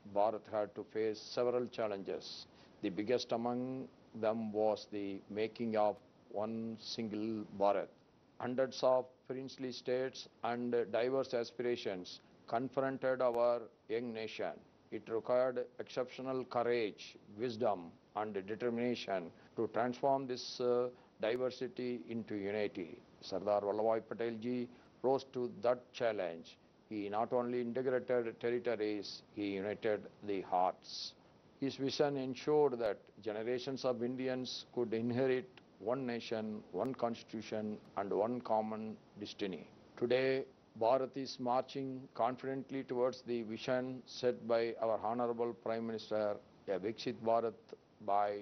Bharat had to face several challenges. The biggest among them was the making of one single Bharat. Hundreds of princely states and diverse aspirations confronted our young nation. It required exceptional courage, wisdom, and determination to transform this diversity into unity. Sardar Vallabhbhai Patel ji rose to that challenge. He not only integrated territories, he united the hearts. His vision ensured that generations of Indians could inherit one nation, one constitution, and one common destiny. Today, Bharat is marching confidently towards the vision set by our Honorable Prime Minister, a Viksit Bharat by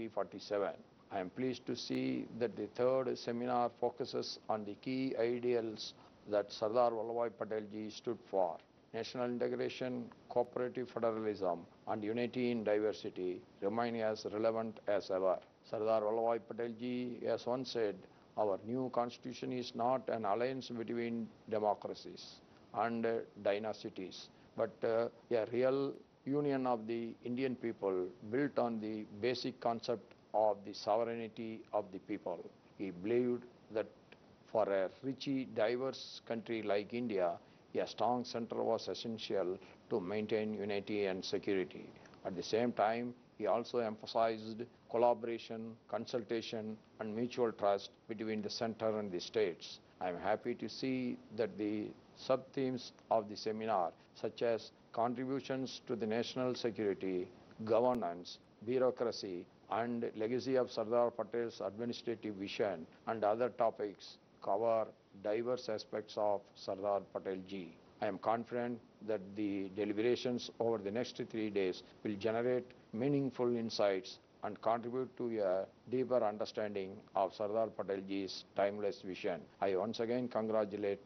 2047. I am pleased to see that the third seminar focuses on the key ideals that Sardar Vallabhbhai Patel ji stood for: national integration, cooperative federalism, and unity in diversity remain as relevant as ever. Sardar Vallabhbhai Patel ji has once said, our new constitution is not an alliance between democracies and dynasties, but a real union of the Indian people built on the basic concept of the sovereignty of the people. He believed that for a richly diverse country like India, a strong center was essential to maintain unity and security. At the same time, he also emphasized collaboration, consultation, and mutual trust between the center and the states. I am happy to see that the sub-themes of the seminar, such as contributions to the national security, governance, bureaucracy, and legacy of Sardar Patel's administrative vision, and other topics, cover diverse aspects of Sardar Patel ji. I am confident that the deliberations over the next 3 days will generate meaningful insights and contribute to a deeper understanding of Sardar Patel ji's timeless vision. I once again congratulate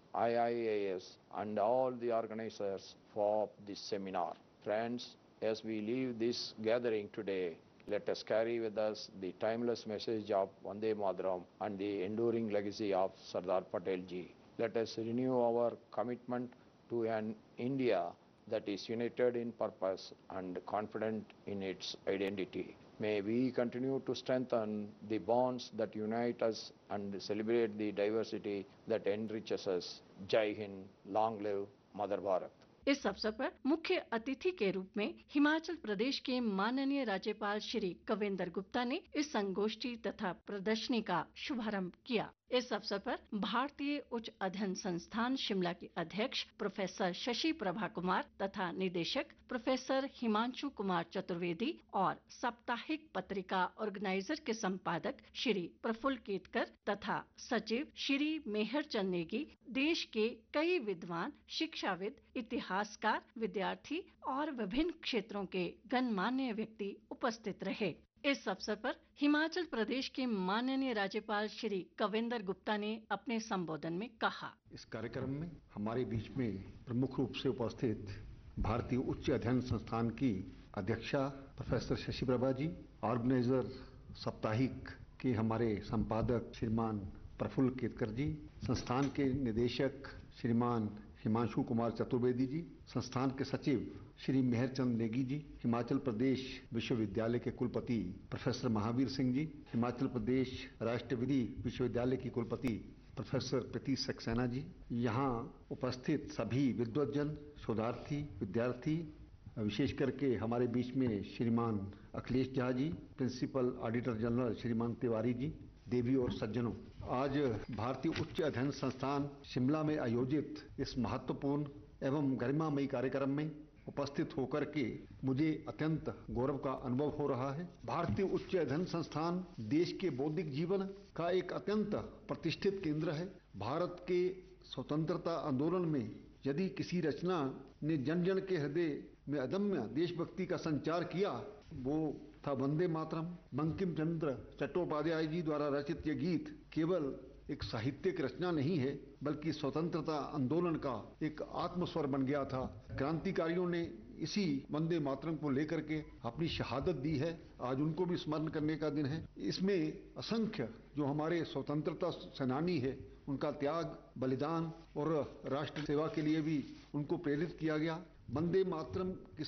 IIAS and all the organizers for this seminar. Friends, as we leave this gathering today, let us carry with us the timeless message of Vande Mataram and the enduring legacy of Sardar Patel ji. Let us renew our commitment to an India that is united in purpose and confident in its identity. May we continue to strengthen the bonds that unite us and celebrate the diversity that enriches us. Jai Hind, long live Mother Bharat. इस अवसर पर मुख्य अतिथि के रूप में हिमाचल प्रदेश के माननीय राज्यपाल श्री कवेंद्र गुप्ता ने इस संगोष्ठी तथा प्रदर्शनी का शुभारंभ किया। इस अवसर पर भारतीय उच्च अध्ययन संस्थान शिमला के अध्यक्ष प्रोफेसर शशि प्रभा कुमार तथा निदेशक प्रोफेसर हिमांशु कुमार चतुर्वेदी और साप्ताहिक पत्रिका ऑर्गेनाइजर के संपादक श्री प्रफुल्ल केतकर तथा सचिव श्री मेहर चंद नेगी, देश के कई विद्वान, शिक्षाविद, इतिहासकार, विद्यार्थी और विभिन्न क्षेत्रों के गणमान्य व्यक्ति उपस्थित रहे। इस अवसर पर हिमाचल प्रदेश के माननीय राज्यपाल श्री कवेंद्र गुप्ता ने अपने संबोधन में कहा, इस कार्यक्रम में हमारे बीच में प्रमुख रूप से उपस्थित भारतीय उच्च अध्ययन संस्थान की अध्यक्षा प्रोफेसर शशि प्रभा जी, ऑर्गेनाइजर साप्ताहिक के हमारे संपादक श्रीमान प्रफुल्ल केतकर जी, संस्थान के निदेशक श्रीमान हिमांशु कुमार चतुर्वेदी जी, संस्थान के सचिव श्री मेहरचंद नेगी जी, हिमाचल प्रदेश विश्वविद्यालय के कुलपति प्रोफेसर महावीर सिंह जी, हिमाचल प्रदेश राष्ट्रीय विधि विश्वविद्यालय की कुलपति प्रोफेसर प्रीति सक्सेना जी, यहाँ उपस्थित सभी विद्वज्जन, शोधार्थी, विद्यार्थी, विशेष करके हमारे बीच में श्रीमान Akhilesh Jha ji, principal auditor general श्रीमान तिवारी जी, देवी और सज्जनों, आज भारतीय उच्च अध्ययन संस्थान शिमला में आयोजित इस महत्वपूर्ण एवं गरिमामयी कार्यक्रम में उपस्थित होकर के मुझे अत्यंत गौरव का अनुभव हो रहा है। भारतीय उच्च अध्ययन संस्थान देश के बौद्धिक जीवन का एक अत्यंत प्रतिष्ठित केंद्र है। भारत के स्वतंत्रता आंदोलन में यदि किसी रचना ने जन जन के हृदय में अदम्य देशभक्ति का संचार किया, वो था वंदे मातरम। बंकिम चंद्र चट्टोपाध्याय जी द्वारा रचित ये गीत केवल एक साहित्यिक रचना नहीं है, बल्कि स्वतंत्रता आंदोलन का एक आत्मस्वर बन गया था। क्रांतिकारियों ने इसी वंदे मातरम को लेकर के अपनी शहादत दी है। आज उनको भी स्मरण करने का दिन है। इसमें असंख्य जो हमारे स्वतंत्रता सेनानी है, उनका त्याग, बलिदान और राष्ट्र सेवा के लिए भी उनको प्रेरित किया गया। वंदे मातरम